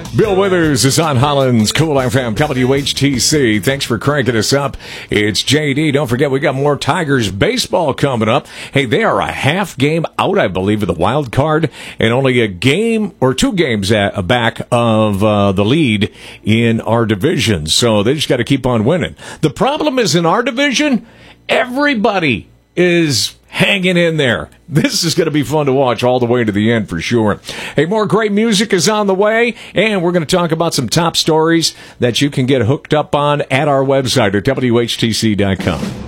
Bill Withers is on Holland's Cool FM WHTC. Thanks for cranking us up. It's JD. Don't forget, we got more Tigers baseball coming up. Hey, they are a half game out, I believe, of the wild card, and only a game or 2 games back of the lead in our division. So they just got to keep on winning. The problem is in our division, everybody is hanging in there. This is going to be fun to watch all the way to the end for sure. Hey, more great music is on the way, and we're going to talk about some top stories that you can get hooked up on at our website at WHTC.com.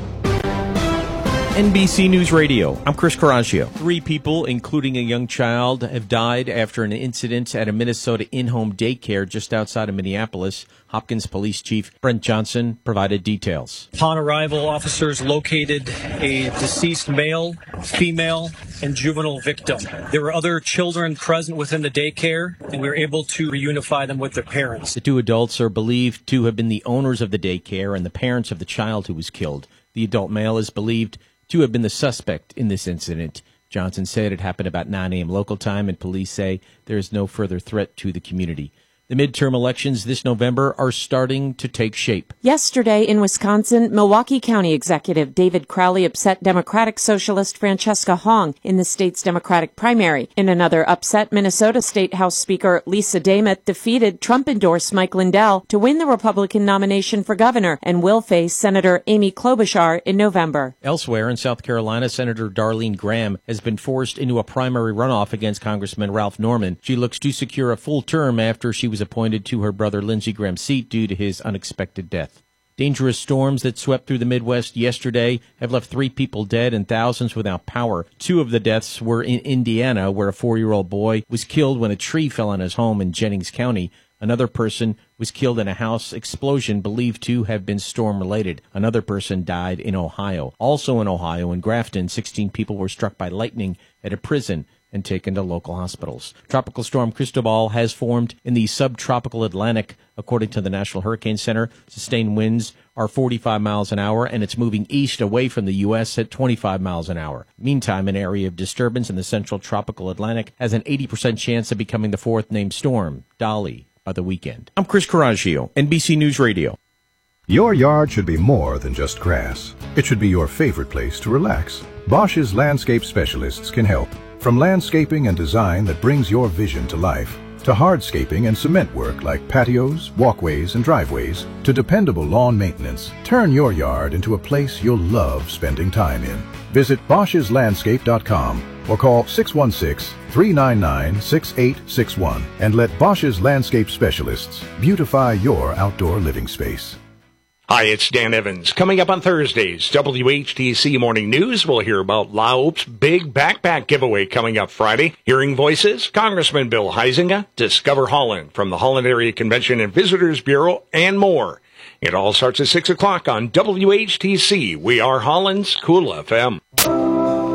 NBC News Radio. I'm Chris Coraggio. 3 people, including a young child, have died after an incident at a Minnesota in-home daycare just outside of Minneapolis. Hopkins Police Chief Brent Johnson provided details. Upon arrival, officers located a deceased male, female, and juvenile victim. There were other children present within the daycare, and we were able to reunify them with their parents. The 2 adults are believed to have been the owners of the daycare and the parents of the child who was killed. The adult male is believed to have been the suspect in this incident. Johnson said it happened about 9 a.m. local time, and police say there is no further threat to the community. The midterm elections this November are starting to take shape. Yesterday in Wisconsin, Milwaukee County Executive David Crowley upset Democratic Socialist Francesca Hong in the state's Democratic primary. In another upset, Minnesota State House Speaker Lisa Dameth defeated Trump-endorsed Mike Lindell to win the Republican nomination for governor and will face Senator Amy Klobuchar in November. Elsewhere in South Carolina, Senator Darlene Graham has been forced into a primary runoff against Congressman Ralph Norman. She looks to secure a full term after she was appointed to her brother Lindsey Graham's seat due to his unexpected death. Dangerous storms that swept through the Midwest yesterday have left 3 people dead and thousands without power. 2 of the deaths were in Indiana, where a 4-year-old boy was killed when a tree fell on his home in Jennings County. Another person was killed in a house explosion believed to have been storm-related. Another person died in Ohio. Also in Ohio, in Grafton, 16 people were struck by lightning at a prison and taken to local hospitals. Tropical storm Cristobal has formed in the subtropical Atlantic. According to the National Hurricane Center, sustained winds are 45 miles an hour, and it's moving east away from the U.S. at 25 miles an hour. Meantime, an area of disturbance in the central tropical Atlantic has an 80% chance of becoming the 4th named storm, Dolly, by the weekend. I'm Chris Coraggio, NBC News Radio. Your yard should be more than just grass. It should be your favorite place to relax. Bosch's landscape specialists can help. From landscaping and design that brings your vision to life, to hardscaping and cement work like patios, walkways, and driveways, to dependable lawn maintenance, turn your yard into a place you'll love spending time in. Visit Bosch'sLandscape.com or call 616-399-6861 and let Bosch's Landscape Specialists beautify your outdoor living space. Hi, it's Dan Evans. Coming up on Thursday's WHTC Morning News, we'll hear about LAOP's big backpack giveaway coming up Friday. Hearing voices, Congressman Bill Huizenga, Discover Holland from the Holland Area Convention and Visitors Bureau, and more. It all starts at 6 o'clock on WHTC. We are Holland's Cool FM.